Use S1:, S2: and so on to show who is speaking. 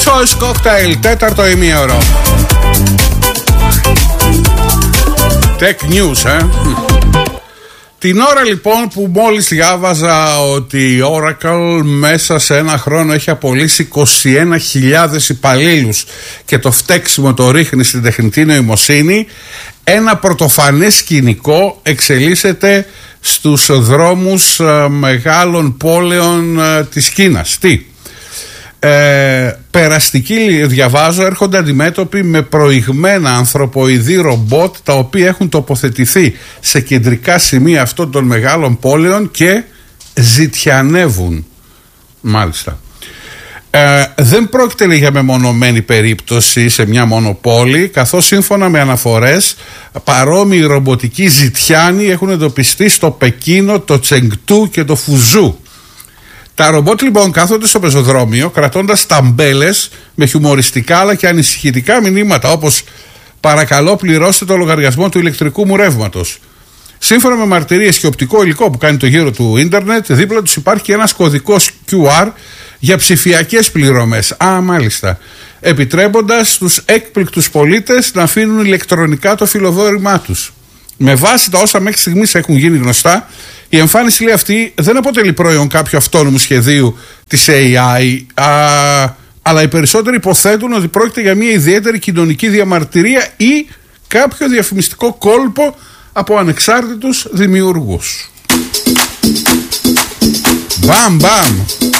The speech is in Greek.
S1: Choice Cocktail, τέταρτο ημίωρο. Tech News, Την ώρα λοιπόν που μόλις διάβαζα ότι η Oracle μέσα σε ένα χρόνο έχει απολύσει 21.000 υπαλλήλους και το φταίξιμο το ρίχνει στην τεχνητή νοημοσύνη, ένα πρωτοφανές σκηνικό εξελίσσεται στους δρόμους μεγάλων πόλεων της Κίνας. Τι? Περαστικοί, διαβάζω, έρχονται αντιμέτωποι με προηγμένα ανθρωποειδή ρομπότ τα οποία έχουν τοποθετηθεί σε κεντρικά σημεία αυτών των μεγάλων πόλεων και ζητιανεύουν. Μάλιστα. Δεν πρόκειται για μεμονωμένη περίπτωση σε μια μόνο πόλη, καθώς σύμφωνα με αναφορές παρόμοιοι ρομποτικοί ζητιάνοι έχουν εντοπιστεί στο Πεκίνο, το Τσεγκτού και το Φουζού. Τα ρομπότ λοιπόν κάθονται στο πεζοδρόμιο κρατώντας ταμπέλες με χιουμοριστικά αλλά και ανησυχητικά μηνύματα όπως «Παρακαλώ πληρώστε το λογαριασμό του ηλεκτρικού μου ρεύματος». Σύμφωνα με μαρτυρίες και οπτικό υλικό που κάνει το γύρο του ίντερνετ, δίπλα τους υπάρχει ένας κωδικός QR για ψηφιακές πληρωμές. Μάλιστα. Επιτρέποντας στους έκπληκτους πολίτες να αφήνουν ηλεκτρονικά το φιλοδόρημά τους. Με βάση τα όσα μέχρι στιγμής έχουν γίνει γνωστά, η εμφάνιση λέει αυτή δεν αποτελεί προϊόν κάποιου αυτόνομου σχεδίου της AI, αλλά οι περισσότεροι υποθέτουν ότι πρόκειται για μια ιδιαίτερη κοινωνική διαμαρτυρία ή κάποιο διαφημιστικό κόλπο από ανεξάρτητους δημιουργούς. Μπαμ μπαμ.